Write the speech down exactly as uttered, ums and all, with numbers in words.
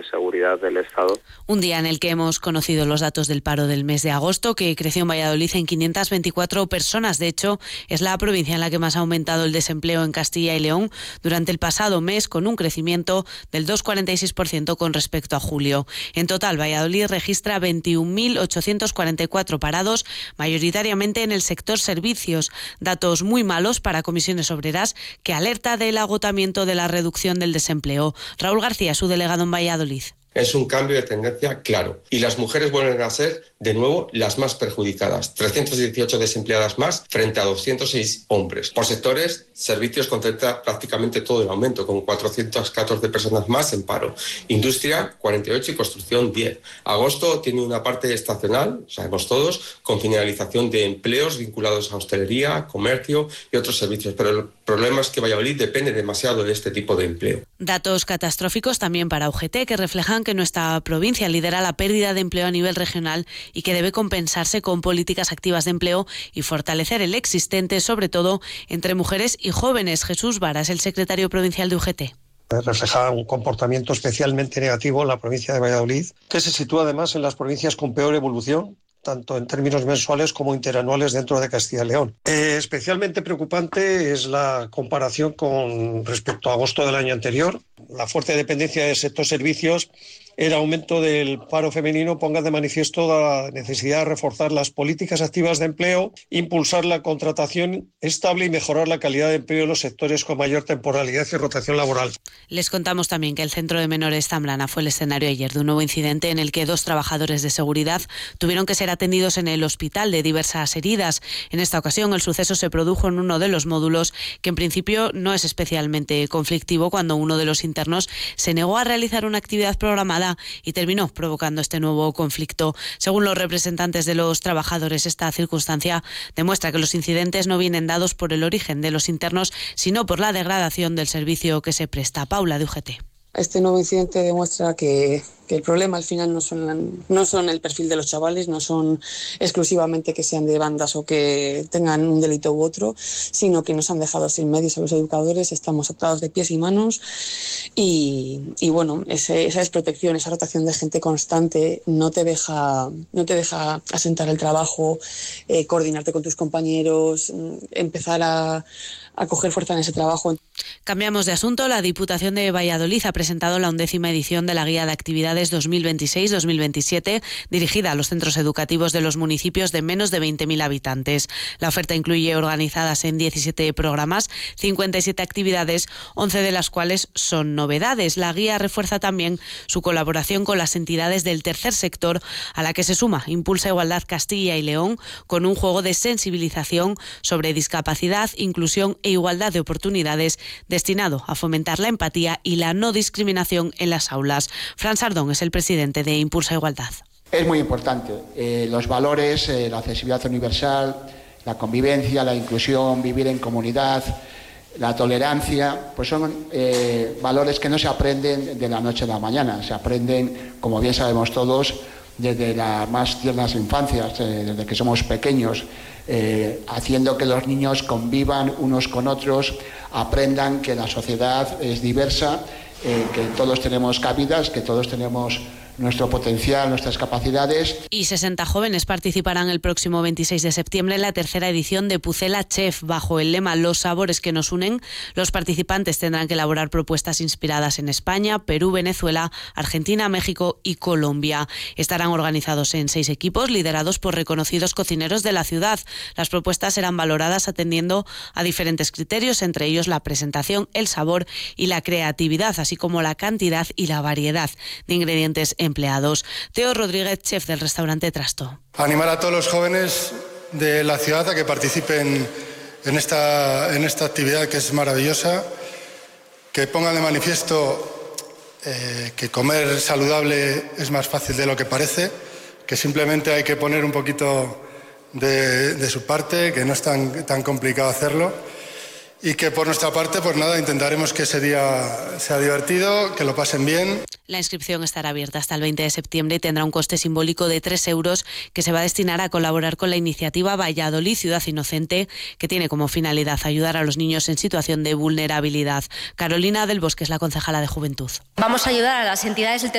de seguridad del Estado. Un día en el que hemos conocido los datos del paro del mes de agosto, que creció en Valladolid en quinientas veinticuatro personas. De hecho, es la provincia en la que más ha aumentado el desempleo en Castilla y León durante el pasado mes, con un crecimiento del dos coma cuarenta y seis por ciento con respecto a julio. En total, Valladolid registra veintiún mil ochocientos cuarenta y cuatro parados, mayoritariamente en el sector servicios. Datos muy malos para Comisiones Obreras, que alerta del agotamiento de la reducción del desempleo. Raúl García, su delegado en Valladolid. Es un cambio de tendencia claro y las mujeres vuelven a ser de nuevo las más perjudicadas. trescientas dieciocho desempleadas más frente a doscientos seis hombres. Por sectores, servicios concentra prácticamente todo el aumento, con cuatrocientas catorce personas más en paro. Industria, cuarenta y ocho y construcción, diez. Agosto tiene una parte estacional, sabemos todos, con finalización de empleos vinculados a hostelería, comercio y otros servicios. Pero el problema es que Valladolid depende demasiado de este tipo de empleo. Datos catastróficos también para U G T, que reflejan que nuestra provincia lidera la pérdida de empleo a nivel regional y que debe compensarse con políticas activas de empleo y fortalecer el existente, sobre todo entre mujeres y jóvenes. Jesús Varas, el secretario provincial de U G T. Refleja un comportamiento especialmente negativo en la provincia de Valladolid, que se sitúa además en las provincias con peor evolución, tanto en términos mensuales como interanuales dentro de Castilla y León. Eh, especialmente preocupante es la comparación con respecto a agosto del año anterior. La fuerte dependencia del sector servicios, el aumento del paro femenino ponga de manifiesto la necesidad de reforzar las políticas activas de empleo, impulsar la contratación estable y mejorar la calidad de empleo en los sectores con mayor temporalidad y rotación laboral. Les contamos también que el Centro de Menores Zambrana fue el escenario ayer de un nuevo incidente en el que dos trabajadores de seguridad tuvieron que ser atendidos en el hospital de diversas heridas. En esta ocasión, el suceso se produjo en uno de los módulos, que en principio no es especialmente conflictivo, cuando uno de los internos se negó a realizar una actividad programada y terminó provocando este nuevo conflicto. Según los representantes de los trabajadores, esta circunstancia demuestra que los incidentes no vienen dados por el origen de los internos, sino por la degradación del servicio que se presta. Paula, de U G T. Este nuevo incidente demuestra que, que el problema al final no son, no son el perfil de los chavales, no son exclusivamente que sean de bandas o que tengan un delito u otro, sino que nos han dejado sin medios a los educadores, estamos atados de pies y manos y, y bueno, ese, esa desprotección, esa rotación de gente constante no te deja, no te deja asentar el trabajo, eh, coordinarte con tus compañeros, empezar a, a coger fuerza en ese trabajo. Cambiamos de asunto. La Diputación de Valladolid ha presentado la undécima edición de la Guía de Actividades dos mil veintiséis dos mil veintisiete, dirigida a los centros educativos de los municipios de menos de veinte mil habitantes. La oferta incluye, organizadas en diecisiete programas, cincuenta y siete actividades, once de las cuales son novedades. La guía refuerza también su colaboración con las entidades del tercer sector, a la que se suma Impulsa Igualdad Castilla y León, con un juego de sensibilización sobre discapacidad, inclusión e igualdad de oportunidades, destinado a fomentar la empatía y la no discriminación en las aulas. Fran Sardón es el presidente de Impulsa Igualdad. Es muy importante. Eh, los valores, eh, la accesibilidad universal, la convivencia, la inclusión, vivir en comunidad, la tolerancia, pues son eh, valores que no se aprenden de la noche a la mañana. Se aprenden, como bien sabemos todos, desde las más tiernas infancias, eh, desde que somos pequeños, eh, haciendo que los niños convivan unos con otros, aprendan que la sociedad es diversa, eh, que todos tenemos cabidas, que todos tenemos nuestro potencial, nuestras capacidades. Y sesenta jóvenes participarán el próximo veintiséis de septiembre en la tercera edición de Pucela Chef. Bajo el lema Los sabores que nos unen, los participantes tendrán que elaborar propuestas inspiradas en España, Perú, Venezuela, Argentina, México y Colombia. Estarán organizados en seis equipos liderados por reconocidos cocineros de la ciudad. Las propuestas serán valoradas atendiendo a diferentes criterios, entre ellos la presentación, el sabor y la creatividad, así como la cantidad y la variedad de ingredientes empleados. Teo Rodríguez, chef del restaurante Trasto. Animar a todos los jóvenes de la ciudad a que participen en esta, en esta actividad que es maravillosa, que pongan de manifiesto eh, que comer saludable es más fácil de lo que parece, que simplemente hay que poner un poquito de, de su parte, que no es tan, tan complicado hacerlo. Y que por nuestra parte, pues nada, intentaremos que ese día sea divertido, que lo pasen bien. La inscripción estará abierta hasta el veinte de septiembre y tendrá un coste simbólico de tres euros que se va a destinar a colaborar con la iniciativa Valladolid Ciudad Inocente, que tiene como finalidad ayudar a los niños en situación de vulnerabilidad. Carolina del Bosque es la concejala de Juventud. Vamos a ayudar a las entidades del